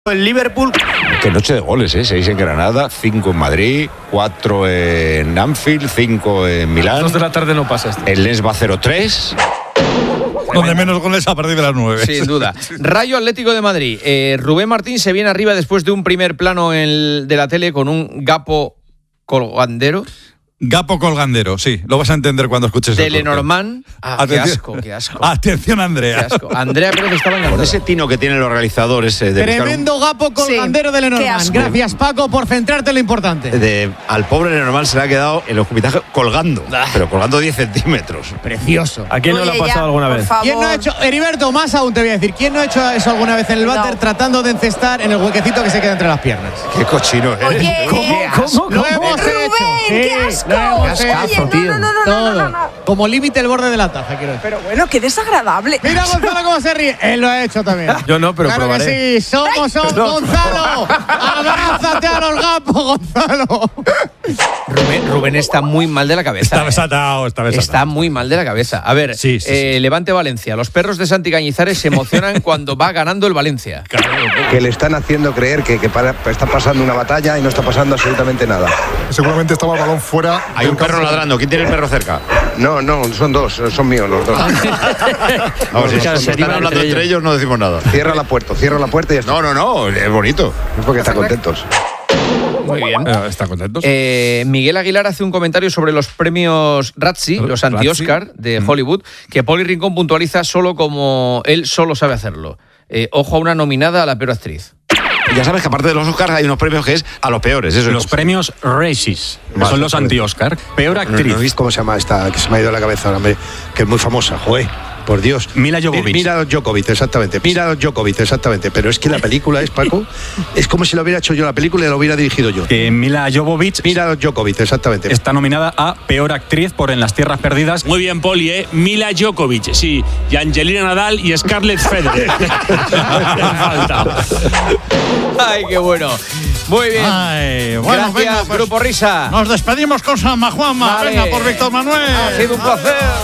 El Liverpool. Qué noche de goles, 6 en Granada, 5 en Madrid, 4 en Anfield, 5 en Milán. 2 de la tarde no pasa esto. El Lens va 0-3. Donde menos goles a partir de las 9. Sin duda. Rayo Atlético de Madrid. Rubén Martín se viene arriba después de un primer plano de la tele con un gapo colgandero. Gapo colgandero, sí. Lo vas a entender cuando escuches de el corte. Lenormand. Qué asco. Atención, Andrea. Qué asco. Andrea creo que estaba Con enganchada. ese tino que tienen los realizadores de Tremendo gapo colgandero de Lenormand. Gracias, Paco, por centrarte en lo importante. al pobre Lenormand se le ha quedado el escupitaje colgando, pero colgando 10 centímetros. Precioso. ¿A quién no le ha pasado alguna vez? ¿Quién no ha hecho, Heriberto, más aún te voy a decir, ¿quién no ha hecho eso alguna vez en el váter tratando de encestar en el huequecito que se queda entre las piernas? Qué cochino eres. Oye, Lo hemos hecho. ¡qué asco! Lo hemos Oye, hecho. no. Como límite el borde de la taza, quiero decir. Pero bueno, qué desagradable. Mira Gonzalo cómo se ríe. Él lo ha hecho también. Yo no, pero claro probaré. que sí, somos Gonzalo. Abrázate a los gapos, Gonzalo. Rubén está muy mal de la cabeza. Está desatado. Está muy mal de la cabeza. A ver, Sí. Levante Valencia. Los perros de Santi Cañizares se emocionan cuando va ganando el Valencia. Que le están haciendo creer que está pasando una batalla y no está pasando absolutamente nada. Seguramente estaba el balón fuera. Hay un perro ladrando. ¿Quién tiene el perro cerca? No, son dos, son míos los dos. Vamos, si están hablando entre ellos no decimos nada. Cierra la puerta y ya está. No, es bonito. Es porque están contentos. Muy bien. ¿Están contentos? Miguel Aguilar hace un comentario sobre los premios Razzie, los anti-Oscar de Hollywood, que Poli Rincón puntualiza solo como él solo sabe hacerlo. Ojo a una nominada a la peor actriz. Ya sabes que aparte de los Oscars hay unos premios que es a los peores. Eso Los es. premios Razzies, que Vale, son los anti-Oscar. Peor actriz. ¿No viste cómo se llama esta que se me ha ido a la cabeza ahora, hombre? Que es muy famosa, joder. Por Dios. Mila Jovovich. Mira Djokovic, exactamente. Pero es que la película es, Paco, es como si lo hubiera hecho yo la película y la hubiera dirigido yo. Que Mila Jovovich Mira Djokovic, exactamente. está nominada a Peor Actriz por En las Tierras Perdidas. Muy bien, Poli, ¿eh? Mila Djokovic, sí. Y Angelina Nadal y Scarlett Federer. Falta. ¡Ay, qué bueno! Muy bien. Ay, bueno, Gracias, venga, pues, Grupo Risa. nos despedimos con San Juanma. Vale. Venga, por Víctor Manuel. Ha sido un placer.